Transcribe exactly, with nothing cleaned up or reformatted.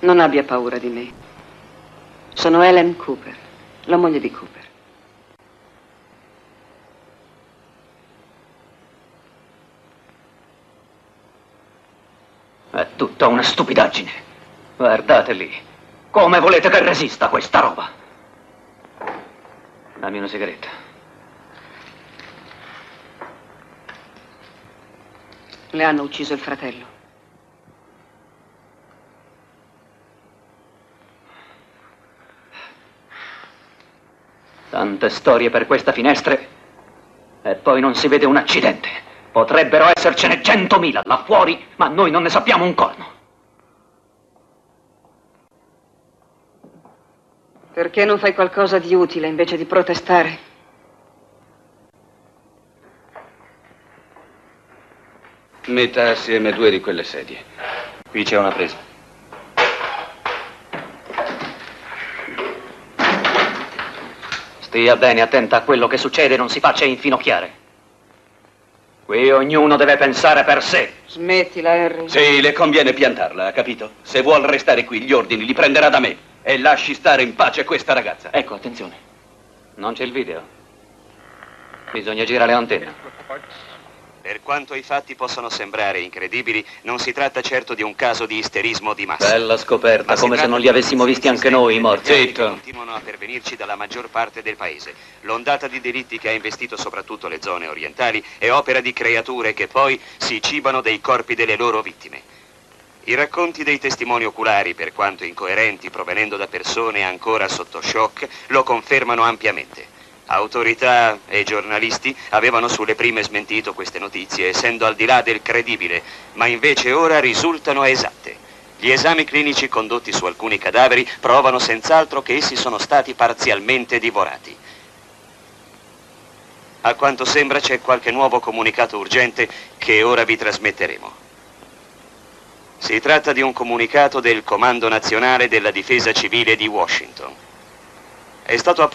Non abbia paura di me. Sono Helen Cooper, la moglie di Cooper. È tutta una stupidaggine. Guardate lì. Come volete che resista questa roba? Dammi una sigaretta. Le hanno ucciso il fratello. Tante storie per questa finestra e poi non si vede un accidente. Potrebbero essercene centomila là fuori, ma noi non ne sappiamo un corno. Perché non fai qualcosa di utile invece di protestare? Metta assieme due di quelle sedie. Qui c'è una presa. Stia bene attenta a quello che succede e non si faccia infinocchiare. Qui ognuno deve pensare per sé. Smettila, Harry. Sì, le conviene piantarla, ha capito? Se vuol restare qui, gli ordini li prenderà da me. E lasci stare in pace questa ragazza. Ecco, attenzione. Non c'è il video. Bisogna girare l'antenna. Per quanto i fatti possono sembrare incredibili, non si tratta certo di un caso di isterismo di massa. Bella scoperta, Ma come se non li avessimo visti anche noi, i morti. Zitto. Continuano a pervenirci dalla maggior parte del paese. L'ondata di delitti che ha investito soprattutto le zone orientali è opera di creature che poi si cibano dei corpi delle loro vittime. I racconti dei testimoni oculari, per quanto incoerenti provenendo da persone ancora sotto shock, lo confermano ampiamente. Autorità e giornalisti avevano sulle prime smentito queste notizie, essendo al di là del credibile, ma invece ora risultano esatte. Gli esami clinici condotti su alcuni cadaveri provano senz'altro che essi sono stati parzialmente divorati. A quanto sembra c'è qualche nuovo comunicato urgente che ora vi trasmetteremo. Si tratta di un comunicato del Comando Nazionale della Difesa Civile di Washington. È stato